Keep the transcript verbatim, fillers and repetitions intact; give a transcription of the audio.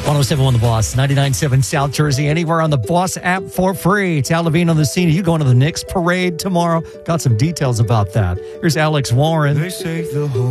one oh seven point one The Boss, ninety-nine point seven South Jersey, anywhere on the Boss app for free. It's Al Levine on the scene. Are you going to the Knicks parade tomorrow? Got some details about that. Here's Alex Warren. They say the whole